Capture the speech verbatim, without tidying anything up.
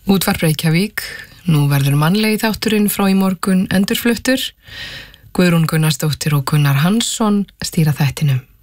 Útvarp Reykjavík, nú verður mannlegi þátturinn frá í morgun endurfluttur. Guðrún Gunnarsdóttir og Gunnar Hansson stýra þættinum.